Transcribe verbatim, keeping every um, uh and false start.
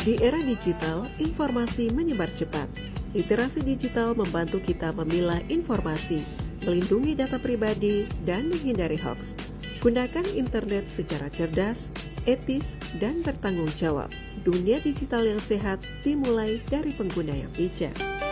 Di era digital, informasi menyebar cepat. Literasi digital membantu kita memilah informasi, melindungi data pribadi, dan menghindari hoaks. Gunakan internet secara cerdas, etis, dan bertanggung jawab. Dunia digital yang sehat dimulai dari pengguna yang bijak.